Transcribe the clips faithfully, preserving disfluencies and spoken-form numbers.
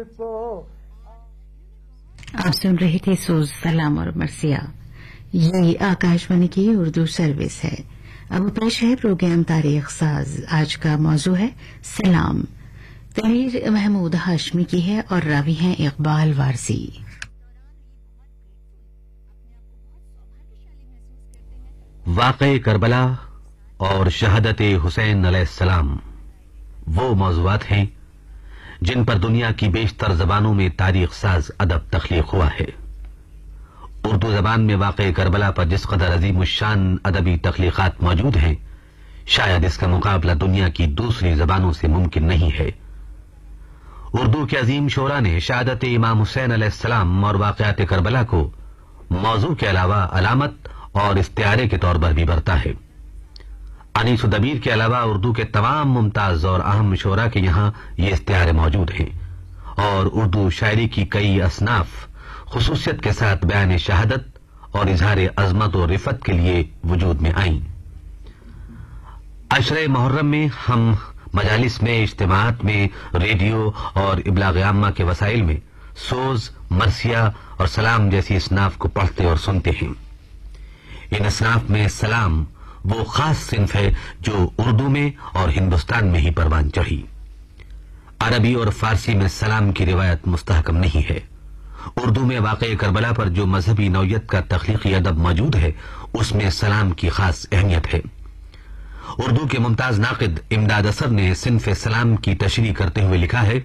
को। आप सुन रहे थे सोज, सलाम और मरसिया। ये आकाशवाणी की उर्दू सर्विस है। अब पेश है प्रोग्राम तारीख साज। आज का मौजू है सलाम। तहरीर महमूद हाशमी की है और रावी हैं इकबाल वारसी। वाक़े करबला और शहादत हुसैन अलैहिस्सलाम वो मौज़ूआत हैं जिन पर दुनिया की बेशतर ज़बानों में तारीख साज अदब तख्लीक हुआ है। उर्दू ज़बान में वाक़े करबला पर जिस कदर अजीम शान अदबी तख्लीक़ात मौजूद हैं, शायद इसका मुकाबला दुनिया की दूसरी ज़बानों से मुमकिन नहीं है। उर्दू के अजीम शोरा ने शहादत इमाम हुसैन अलैहिस्सलाम और वाक़यात करबला को मौजू के अलावा अलामत और इस्तिआरे के तौर पर भी बरता है। अनीस दबीर के अलावा उर्दू के तमाम मुमताज और अहम शोरा के यहाँ ये इस्तिआरे मौजूद हैं और उर्दू शायरी की कई असनाफ खुसूसियत के साथ बयान शहादत और इजहार अजमत और रिफत के लिए वजूद में आईं। अशरे मुहर्रम में हम मजालिस में, इज्तिमात में, रेडियो और इब्लाग आम्मा के वसाइल में सोज, मरसिया और सलाम जैसी असनाफ को पढ़ते और सुनते हैं। इन असनाफ में सलाम वो खास सिन्फ है जो उर्दू में और हिंदुस्तान में ही परवान चढ़ी। अरबी और फारसी में सलाम की रिवायत मुस्तहकम नहीं है। उर्दू में वाक़े करबला पर जो मजहबी नौयत का तख्लीकी अदब मौजूद है, उसमें सलाम की खास अहमियत है। उर्दू के मुमताज नाक़िद इमदाद असर ने सिन्फ सलाम की तशरीह करते हुए लिखा है,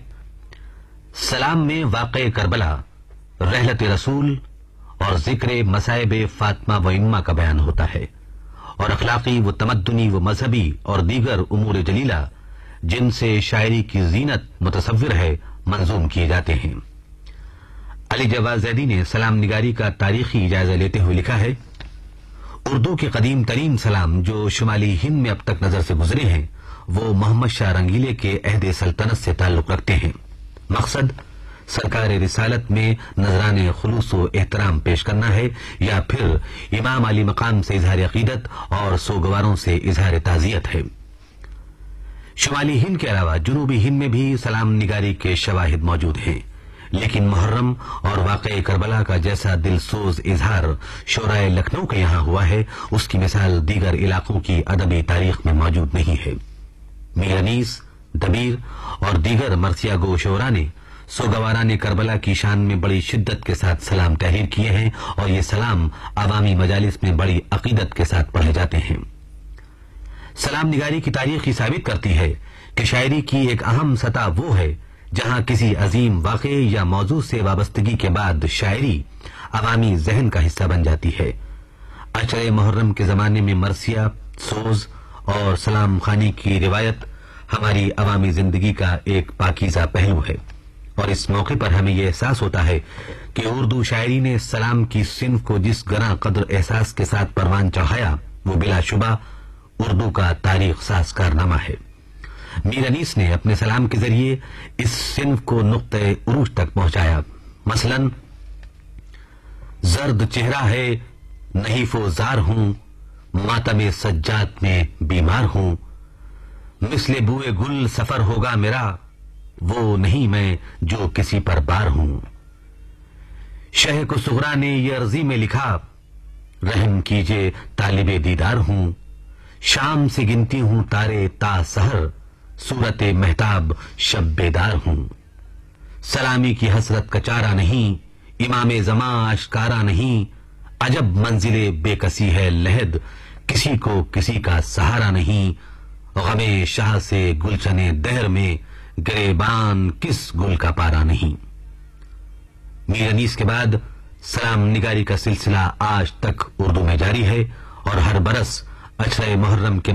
सलाम में वाक़े करबला, रहलत रसूल और जिक्र मसाइब फातिमा व इम्मा का बयान होता है और अखलाकी व तमद्दुनी व मजहबी और दीगर उमूर जलीला जिनसे शायरी की जीनत मुतसव्विर है मंजूम किए जाते हैं। अली जवाद जैदी ने सलाम निगारी का तारीखी जायजा लेते हुए लिखा है, उर्दू के कदीम तरीन सलाम जो शुमाली हिंद में अब तक नजर से गुजरे हैं, वो मोहम्मद शाह रंगीले के अहद सल्तनत से ताल्लुक रखते हैं। मकसद सरकार रिसालत में नजराने खुलूस व एहतराम पेश करना है या फिर इमाम अली मकाम से इजहार अकीदत और सोगवारों से इजहार ताजियत है। शुमाली हिंद के अलावा जनूबी हिंद में भी सलाम निगारी के शवाहिद मौजूद हैं, लेकिन मुहर्रम और वाक़े करबला का जैसा दिलसोज इजहार शोराए लखनऊ के यहाँ हुआ है, उसकी मिसाल दीगर इलाकों की अदबी तारीख में मौजूद नहीं है। मीर अनीस, दबीर और दीगर मरसिया गो शोरा ने सोगवारा ने करबला की शान में बड़ी शिद्दत के साथ सलाम तहरीर किए हैं और ये सलाम अवामी मजालिस में बड़ी अकीदत के साथ पढ़े जाते हैं। सलाम निगारी की तारीख ही साबित करती है कि शायरी की एक अहम सतह वो है जहां किसी अजीम वाक़े या मौजू से वाबस्तगी के बाद शायरी अवामी जहन का हिस्सा बन जाती है। अशरे मुहर्रम के जमाने में मरसिया, सोज और सलाम खानी की रिवायत हमारी अवामी जिंदगी का एक पाकीज़ा पहलू है और इस मौके पर हमें यह एहसास होता है कि उर्दू शायरी ने सलाम की सिन्फ को जिस गरा कद्र एहसास के साथ परवान चढ़ाया, वो बिलाशुबा उर्दू का तारीख साज कारनामा है। मीर अनीस ने अपने सलाम के जरिए इस सिन्फ को नुक्ते उरूज तक पहुंचाया। मसलन, जर्द चेहरा है, नहीफो जार हूं, मातमे सज्जाद में बीमार हूं, मिसले बुए गुल सफर होगा मेरा, वो नहीं मैं जो किसी पर बार हूं। शह को सुगरा ने ये अर्जी में लिखा, रहम कीजिए तालिबे दीदार हूं, शाम से गिनती हूं तारे ता सहर, सूरत महताब शब बेदार हूं। सलामी की हसरत का चारा नहीं, इमाम जमा आश्कारा नहीं, अजब मंजिले बेकसी है लहद, किसी को किसी का सहारा नहीं, गमे शाह से गुलशने दहर में, गरेबान किस गुल का पारा नहीं। मीर अनीस के बाद सलाम निगारी का सिलसिला आज तक उर्दू में जारी है और हर बरस अशरे मुहर्रम के